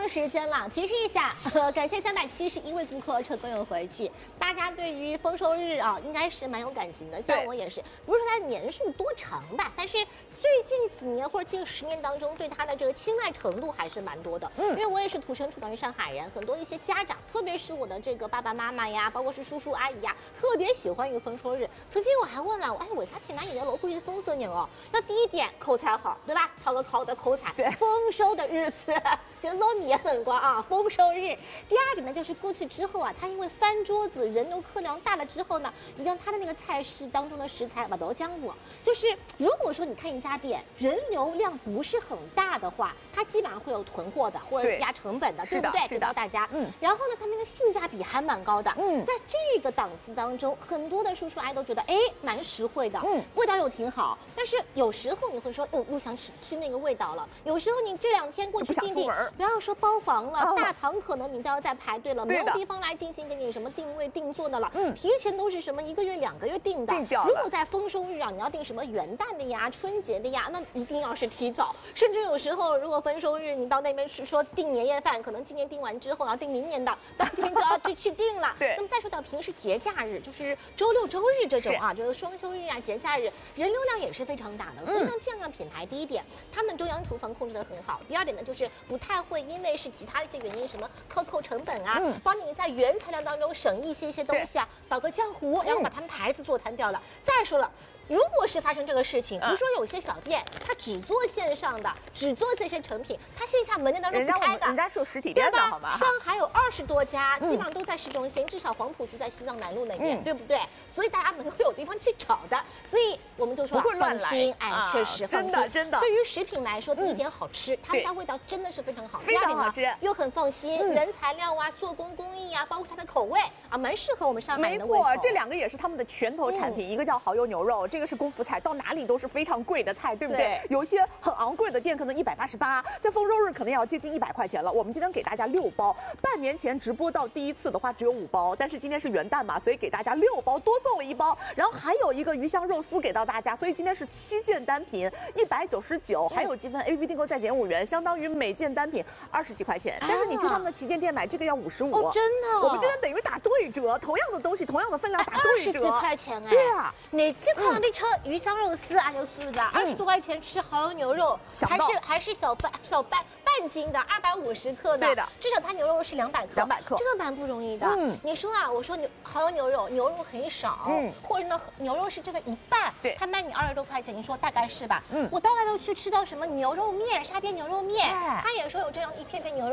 时间了，提示一下，感谢371位顾客成功有回去。大家对于丰收日啊，应该是蛮有感情的，像我也是，不是说它年数多长吧，但是最近几年或者近10年当中，对它的这个青睐程度还是蛮多的。因为我也是土生土长的上海人，很多一些家长，特别是我的这个爸爸妈妈呀，包括是叔叔阿姨呀，特别喜欢一个丰收日。曾经我还问了，为啥去哪里的老会是丰收年哦？那第一点口才好，对吧？讨个好的口才， 对， 丰收的日子。就糯米也很光啊，丰收日。第二点呢，就是过去之后啊，它因为翻桌子，人流客量大了之后呢，你让它的那个菜式当中的食材把都降过。就是如果说你看一家店人流量不是很大的话，它基本上会有囤货的或者压成本的，对不对？给到大家。然后呢，它那个性价比还蛮高的。在这个档次当中，很多的叔叔阿姨都觉得蛮实惠的。味道又挺好。但是有时候你会说，又想吃那个味道了。有时候你这2天过去定定。不要说包房了，大堂可能你都要在排队了，没有地方来进行给你什么定位定做的了。提前都是什么1个月、2个月定的。如果在丰收日啊，你要订什么元旦的呀、春节的呀，那一定要是提早。甚至有时候，如果丰收日你到那边去说订年夜饭，可能今年订完之后要订明年的，当天就要去订了。对。那么再说到平时节假日，就是周六周日这种啊，就是双休日啊、节假日，人流量也是非常大的。所以像这样的品牌，第一点，他们中央厨房控制得很好；第二点呢，就是不太会因为是其他的一些原因，什么扣成本啊，帮你在原材料当中省一些东西啊，倒个浆糊，然后把他们牌子做摊掉了。再说了。如果是发生这个事情，比如说有些小店，它只做线上的，只做这些成品，它线下门店当中不开的， 人家是有实体店的，好吗？ 上海有20多家，基本上都在市中心，至少黄浦区在西藏南路那边，对不对？所以大家能够有地方去找的，所以我们就说放心，确实放心， 真的。 对于食品来说，第一点好吃，他们家味道真的是非常好， 非常好吃， 又很放心，原材料啊、做工工艺啊，包括它的口味啊，蛮适合我们上海人的胃口。 没错，这2个也是他们的拳头产品，一个叫蚝油牛肉，这个是功夫菜，到哪里都是非常贵的菜，对不对？有一些很昂贵的店可能188，在丰收日可能要接近100块钱了。我们今天给大家6包，半年前直播到第一次的话只有5包，但是今天是元旦嘛，所以给大家6包，多送了1包。然后还有一个鱼香肉丝给到大家，所以今天是7件单品，199，还有积分 APP 订购再减5元，相当于每件单品20几块钱。但是你去他们的旗舰店买这个要55， 真的。 我们今天等于打对折，同样的东西，同样的分量打对折，20 几块钱对啊， 哪次看到那车鱼香肉丝啊，就是的，20多块钱吃蚝油牛肉，还是小半斤的250克的， 对的， 至少它牛肉是200克 ，200克， 这个蛮不容易的。你说啊，我说蚝油牛肉很少，或者呢牛肉是这个1半， 对， 他卖你20多块钱，你说大概是吧？我到外头去吃到什么牛肉面、沙爹牛肉面，他也说有这样一片片牛肉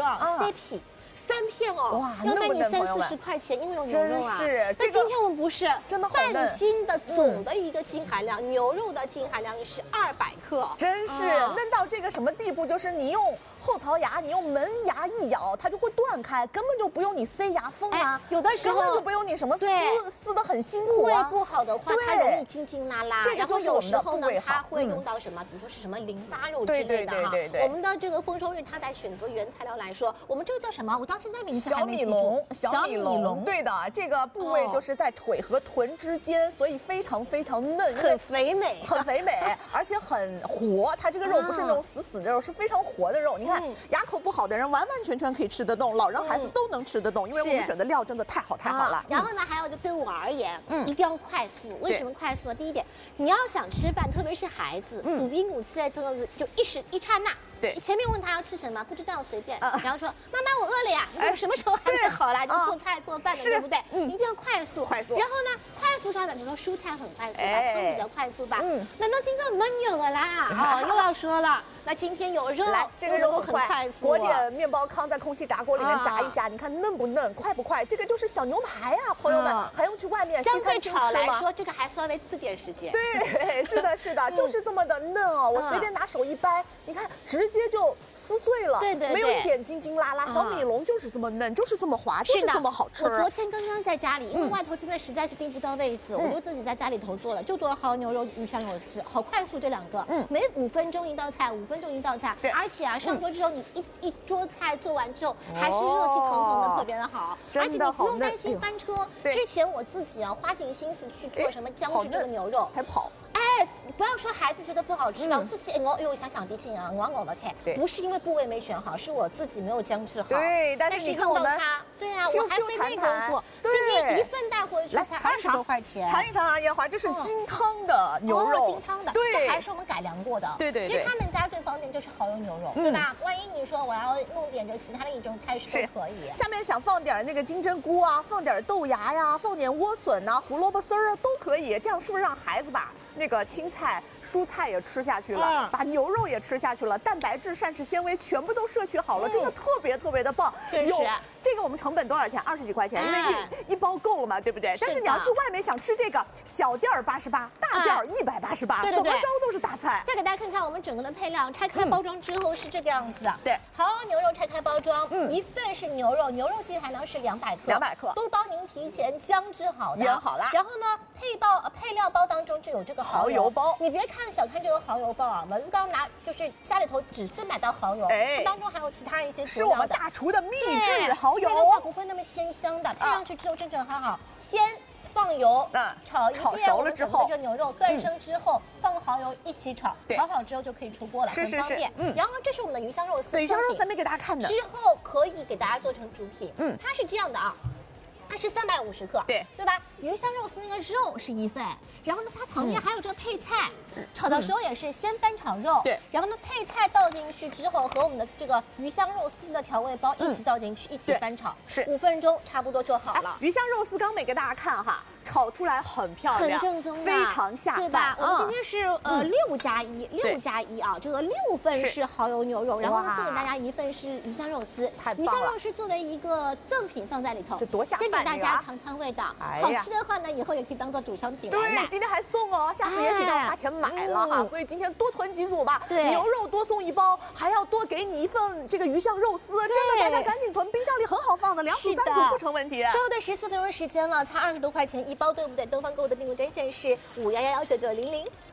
CP。3片哦， 哇， 要卖你30-40块钱，因为有牛肉啊。 真是， 但今天我们不是， 真的半斤的总的一个净含量，牛肉的净含量是200克， 真是嫩到这个什么地步？就是你用后槽牙，你用门牙一咬，它就会断开，根本就不用你塞牙缝啊， 有的时候根本就不用你什么撕的很辛苦啊。部位不好的话，它容易筋拉拉。 这个就是我们的部位好， 它会用到什么？比如说是什么淋巴肉之类的哈。对。我们的这个丰收日，它在选择原材料来说，我们这个叫什么？我到现在名字还没。小米龙，对的，这个部位就是在腿和臀之间，所以非常嫩，很肥美，而且很活。它这个肉不是那种死的肉，是非常活的肉。你看，牙口不好的人完完全全可以吃得动，老人孩子都能吃得动，因为我们选的料真的太好了。然后呢，还有就对我而言，一定要快速。为什么快速呢？第一点，你要想吃饭，特别是孩子，鼓一鼓气在这个就一刹那。对，前面问他要吃什么，不知道随便，然后说妈妈我饿了呀，你什么时候还没好啦？就做菜做饭的，对不对？一定要快速。然后呢，快速上面，比如说蔬菜很快速吧，汤比较快速吧。难道今天没有了啦？又要说了，那今天有肉， 这个肉很快速，裹点面包糠在空气炸锅里面炸一下，你看嫩不嫩，快不快？这个就是小牛排啊，朋友们，还用去外面西餐厅吃吗？ 相对炒来说，这个还稍微次点时间。 对，是的，就是这么的嫩哦。我随便拿手一掰，你看直接就撕碎了， 对， 没有一点筋拉拉。小米龙就是这么嫩，就是这么滑，就是这么好吃。 我昨天刚刚在家里，因为外头真的实在是订不到位子，我就自己在家里头做了，就做了蚝油牛肉、鱼香肉丝，好快速这2个，每5分钟一道菜，5分钟一道菜。对，而且啊，上桌之后你一桌菜做完之后，还是热气腾腾的，特别的好。而且你不用担心翻车。之前我自己啊花尽心思去做什么姜汁这个牛肉， 还跑。 不要说孩子觉得不好吃，然后自己我又想想提醒啊，我的看，不是因为部位没选好，是我自己没有姜制好。 对，但是你看我们， 对啊，我还费那功夫，今天一份带回去才20多块钱。 尝一尝啊，艳华，这是金汤的牛肉， 金汤的， 对， 这还是我们改良过的。 对。 其实他们家最方便就是蚝油牛肉，对吧？万一你说我要弄点就其他的一种菜式都可以。 下面想放点那个金针菇啊，放点豆芽呀，放点莴笋呐、胡萝卜丝儿啊都可以。这样是不是让孩子把那个青菜、蔬菜也吃下去了，把牛肉也吃下去了，蛋白质、膳食纤维全部都摄取好了，真的特别的棒。 有这个我们成本多少钱？20几块钱，因为一包够了嘛，对不对？但是你要去外面想吃这个小店儿88，大店儿188，怎么着都是大菜。 再给大家看看我们整个的配料，拆开包装之后是这个样子的。 对， 蚝油牛肉拆开包装，一份是牛肉，牛肉肌含量是200克 ，200克， 都帮您提前姜制好的， 腌好了。 然后呢，配料包当中就有这个蚝油包。你别小看这个蚝油包啊，我是刚拿就是家里头只是买到蚝油，当中还有其他一些是我们大厨的秘制蚝油， 它不会那么鲜香的，配上去之后正好，先放油，炒熟了之后， 这个牛肉断生之后，放蚝油一起炒，炒好之后就可以出锅了，很方便。然后呢，这是我们的鱼香肉丝， 对，鱼香肉丝没给大家看的， 之后可以给大家做成主品，它是这样的啊。它是350克，对吧？鱼香肉丝那个肉是1份，然后呢，它旁边还有这个配菜，炒的时候也是先翻炒肉，对，然后呢，配菜倒进去之后，和我们的这个鱼香肉丝的调味包一起倒进去，一起翻炒，是5分钟差不多就好了。 鱼香肉丝刚没给大家看哈，炒出来很漂亮， 很正宗的， 非常下饭， 对吧？我们今天是6+1啊，这个6份是蚝油牛肉，然后呢送给大家1份是鱼香肉丝，鱼香肉丝作为一个赠品放在里头， 这多下饭。 大家尝尝味道，好吃的话呢，以后也可以当做主商品来卖。 对，今天还送哦，下次也许就要花钱买了哈。所以今天多囤几组吧，牛肉多送1包，还要多给你1份这个鱼香肉丝，真的大家赶紧囤，冰箱里很好放的，2组3组不成问题。 最后的14分钟时间了，才20多块钱1包，对不对？东方购物的订购专线是51119900。